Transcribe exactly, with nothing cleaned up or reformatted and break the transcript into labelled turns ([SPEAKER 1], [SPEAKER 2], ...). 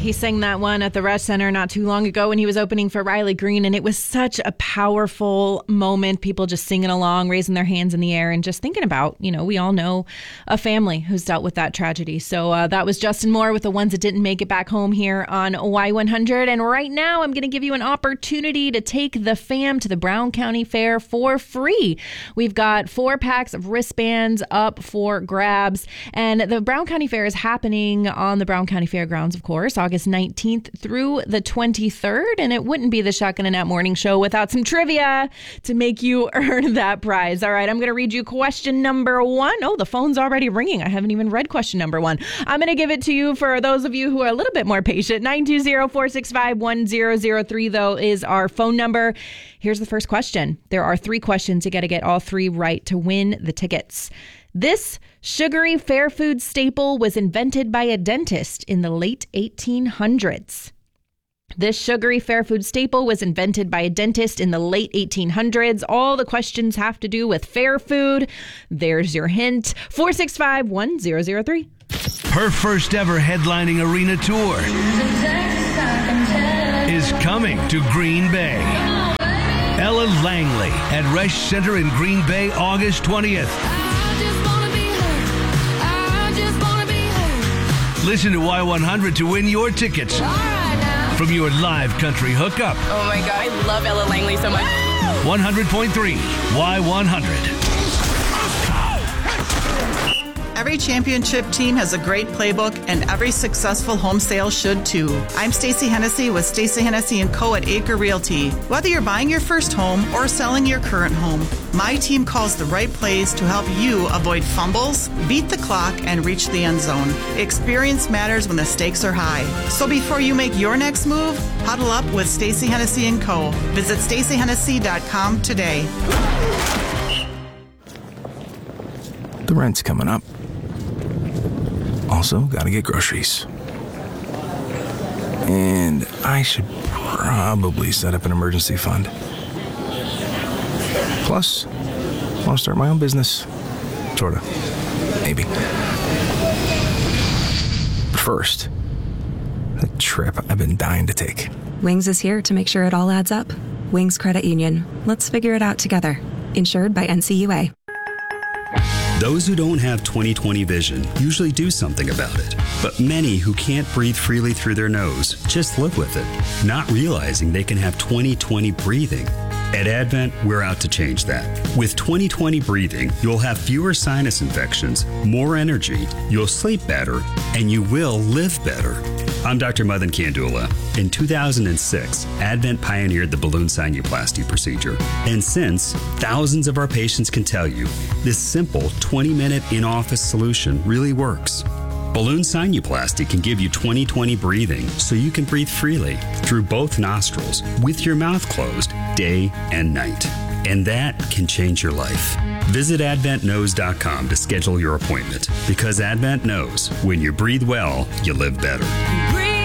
[SPEAKER 1] He sang that one at the Rush Center not too long ago when he was opening for Riley Green, and it was such a powerful moment. People just singing along, raising their hands in the air, and just thinking about, you know, we all know a family who's dealt with that tragedy. So uh, that was Justin Moore with the ones that didn't make it back home here on Y one hundred. And right now, I'm going to give you an opportunity to take the fam to the Brown County Fair for free. We've got four packs of wristbands up for grabs, and the Brown County Fair is happening on the Brown County Fairgrounds, of course, August nineteenth through the twenty-third, and it wouldn't be the Shotgun and Nat Morning Show without some trivia to make you earn that prize. All right, I'm going to read you question number one. Oh, the phone's already ringing. I haven't even read question number one. I'm going to give it to you for those of you who are a little bit more patient. nine two zero, four six five, one zero zero three, though, is our phone number. Here's the first question. There are three questions. You got to get all three right to win the tickets. This sugary fair food staple was invented by a dentist in the late eighteen hundreds. This sugary fair food staple was invented by a dentist in the late eighteen hundreds. All the questions have to do with fair food. There's your hint. four six five, one zero zero three.
[SPEAKER 2] Her first ever headlining arena tour is coming to Green Bay. Ella Langley at Rush Center in Green Bay, August twentieth. Listen to Y one hundred to win your tickets from your live country hookup.
[SPEAKER 3] Oh my God, I love Ella Langley so much.
[SPEAKER 2] one hundred point three Y one hundred.
[SPEAKER 4] Every championship team has a great playbook, and every successful home sale should too. I'm Stacey Hennessy with Stacey Hennessy and Co. at Acre Realty. Whether you're buying your first home or selling your current home, my team calls the right plays to help you avoid fumbles, beat the clock, and reach the end zone. Experience matters when the stakes are high. So before you make your next move, huddle up with Stacey Hennessy and Co. Visit Stacey Hennessy dot com today.
[SPEAKER 5] The rent's coming up. Also, gotta get groceries. And I should probably set up an emergency fund. Plus, I want to start my own business. Sorta. Maybe. But first, the trip I've been dying to take.
[SPEAKER 6] Wings is here to make sure it all adds up. Wings Credit Union. Let's figure it out together. Insured by N C U A.
[SPEAKER 7] Those who don't have twenty twenty vision usually do something about it. But many who can't breathe freely through their nose just live with it, not realizing they can have twenty twenty breathing. At Advent, we're out to change that. With twenty twenty breathing, you'll have fewer sinus infections, more energy, you'll sleep better, and you will live better. I'm Doctor Madan Kandula. In two thousand six, Advent pioneered the balloon sinuplasty procedure. And since, thousands of our patients can tell you, this simple twenty-minute in-office solution really works. Balloon sinuplasty can give you twenty twenty breathing so you can breathe freely through both nostrils with your mouth closed day and night. And that can change your life. Visit advent knows dot com to schedule your appointment, because Advent knows when you breathe well, you live better.